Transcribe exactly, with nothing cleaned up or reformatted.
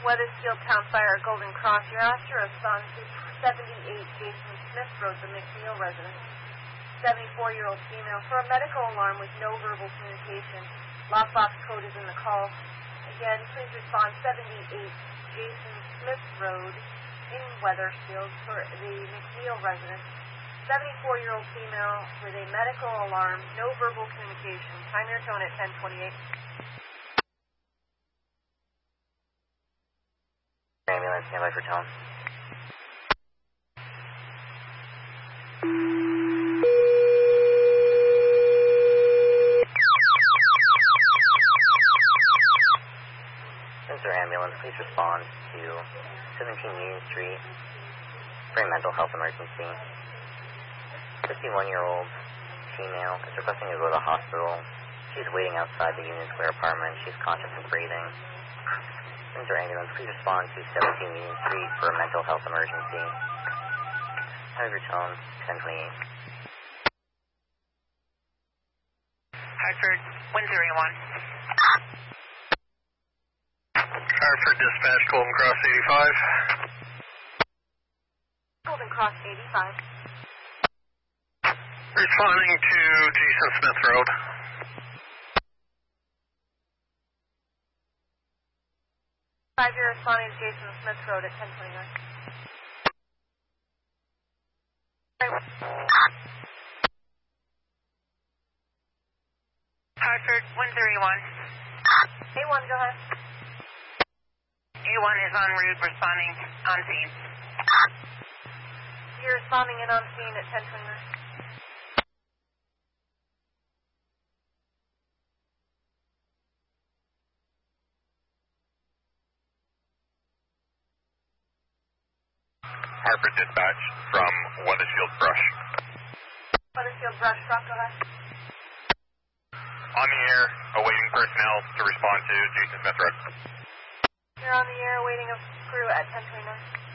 Weathersfield Town Fire at Golden Cross. You're asked to respond to seventy-eight Jason Smith Road, the McNeil residence. seventy-four-year-old female for a medical alarm with no verbal communication. Lockbox code is in the call. Again, please respond seventy-eight Jason Smith Road in Weathersfield for the McNeil residence. seventy-four-year-old female with a medical alarm, no verbal communication. Time your tone at ten twenty-eight. Ambulance, standby for tone. Sensor ambulance, please respond to seventeen Union Street for a mental health emergency. fifty-one-year-old female is requesting to go to the hospital. She's waiting outside the Union Square apartment. She's conscious and breathing. Sensor ambulance, please respond to seventeen Union Street for a mental health emergency. Have your tone, ten twenty-eight. Hartford, one zero one. Hartford dispatch, Golden Cross eighty-five. Golden Cross eighty-five. Responding to Jason Smith Road. Five, you're responding to Jason Smith Road at ten twenty-nine. Hartford, one zero one. A one, go ahead. A one is en route, responding on scene. You're responding in on scene at ten twenty-nine. Hartford dispatch from Weathersfield Brush. Weathersfield Brush, drop, go ahead. On the air, awaiting personnel to respond to Jason Smith Road. You're on the air waiting a crew at ten twenty-nine.